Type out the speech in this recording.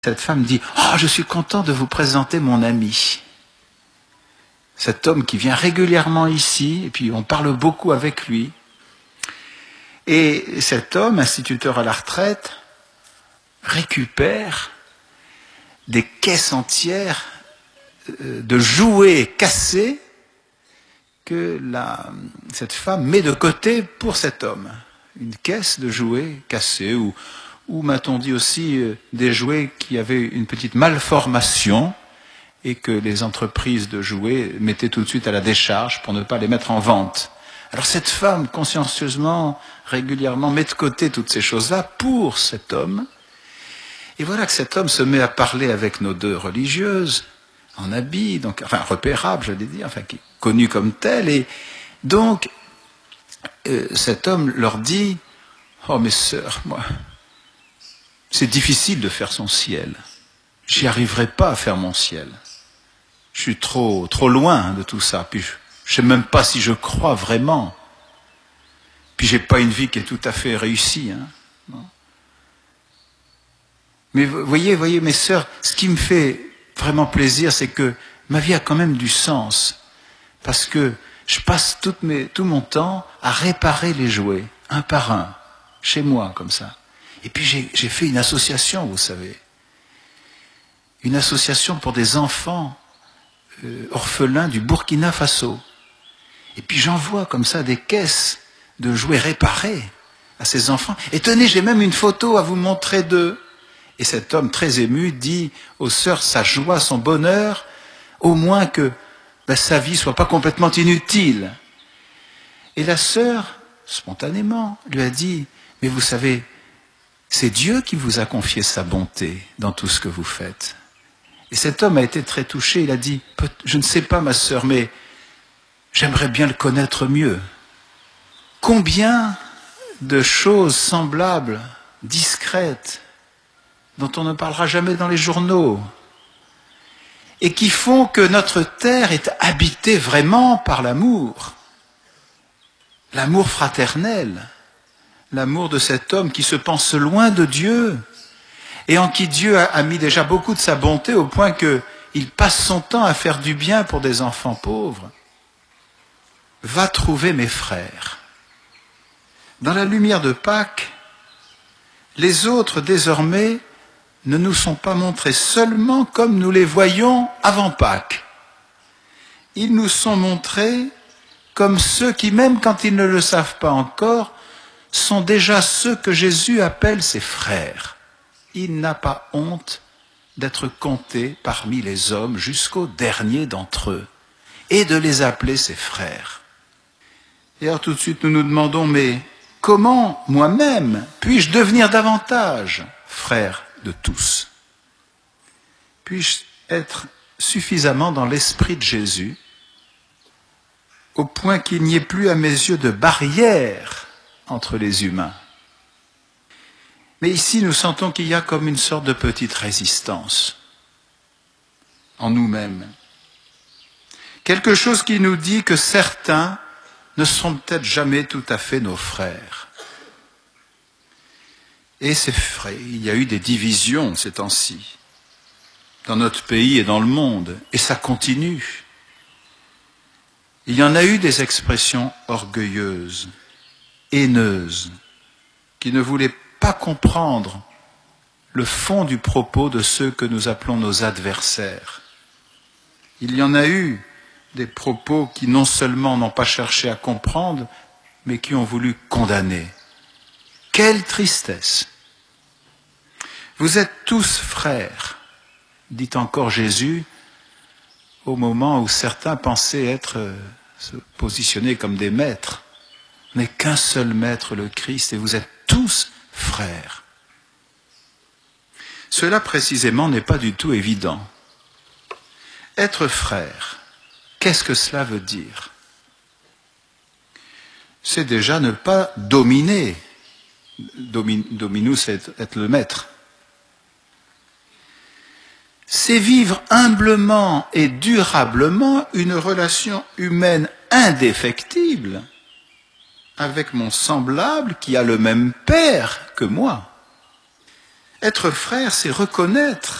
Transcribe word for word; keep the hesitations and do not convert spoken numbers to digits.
Cette femme dit « Oh, je suis content de vous présenter mon ami ». Cet homme qui vient régulièrement ici, et puis on parle beaucoup avec lui. Et cet homme, instituteur à la retraite, récupère des caisses entières de jouets cassés que la, cette femme met de côté pour cet homme. Une caisse de jouets cassés, ou, ou m'a-t-on dit aussi, des jouets qui avaient une petite malformation et que les entreprises de jouets mettaient tout de suite à la décharge pour ne pas les mettre en vente. Alors cette femme, consciencieusement, régulièrement, met de côté toutes ces choses-là pour cet homme. Et voilà que cet homme se met à parler avec nos deux religieuses, en habit, donc, enfin repérable, j'allais dire, enfin qui est connu comme tel. Et donc, euh, cet homme leur dit « Oh mes sœurs, moi, c'est difficile de faire son ciel. J'y arriverai pas à faire mon ciel. Je suis trop, trop loin de tout ça. Puis je, je sais même pas si je crois vraiment. Puis j'ai pas une vie qui est tout à fait réussie. Hein. Non. Mais voyez, voyez, mes sœurs, ce qui me fait vraiment plaisir, c'est que ma vie a quand même du sens. Parce que je passe tout, mes, tout mon temps à réparer les jouets, un par un, chez moi, comme ça. Et puis j'ai, j'ai fait une association, vous savez. Une association pour des enfants euh, orphelins du Burkina Faso. Et puis j'envoie comme ça des caisses de jouets réparés à ces enfants. Et tenez, j'ai même une photo à vous montrer d'eux. Et cet homme très ému dit aux sœurs sa joie, son bonheur, au moins que ben, sa vie soit pas complètement inutile. Et la sœur, spontanément, lui a dit, mais vous savez, c'est Dieu qui vous a confié sa bonté dans tout ce que vous faites. Et cet homme a été très touché, il a dit, je ne sais pas ma sœur, mais j'aimerais bien le connaître mieux. Combien de choses semblables, discrètes, dont on ne parlera jamais dans les journaux, et qui font que notre terre est habitée vraiment par l'amour, l'amour fraternel, l'amour de cet homme qui se pense loin de Dieu, et en qui Dieu a mis déjà beaucoup de sa bonté au point qu'il passe son temps à faire du bien pour des enfants pauvres. Va trouver mes frères. Dans la lumière de Pâques, les autres désormais ne nous sont pas montrés seulement comme nous les voyons avant Pâques. Ils nous sont montrés comme ceux qui, même quand ils ne le savent pas encore, sont déjà ceux que Jésus appelle ses frères. Il n'a pas honte d'être compté parmi les hommes jusqu'au dernier d'entre eux et de les appeler ses frères. Et alors tout de suite nous nous demandons, mais comment moi-même puis-je devenir davantage frère de tous? Puis-je être suffisamment dans l'esprit de Jésus au point qu'il n'y ait plus à mes yeux de barrière entre les humains? Mais ici, nous sentons qu'il y a comme une sorte de petite résistance en nous-mêmes. Quelque chose qui nous dit que certains ne seront peut-être jamais tout à fait nos frères. Et c'est vrai, il y a eu des divisions ces temps-ci, dans notre pays et dans le monde, et ça continue. Il y en a eu des expressions orgueilleuses, haineuses, qui ne voulaient pas comprendre le fond du propos de ceux que nous appelons nos adversaires. Il y en a eu des propos qui non seulement n'ont pas cherché à comprendre, mais qui ont voulu condamner. Quelle tristesse! Vous êtes tous frères, dit encore Jésus, au moment où certains pensaient être, euh, se positionner comme des maîtres. On n'est qu'un seul maître, le Christ, et vous êtes tous frères. Cela précisément n'est pas du tout évident. Être frère, qu'est-ce que cela veut dire? C'est déjà ne pas dominer. Domin, dominus, c'est être le maître. C'est vivre humblement et durablement une relation humaine indéfectible avec mon semblable qui a le même père que moi. Être frère, c'est reconnaître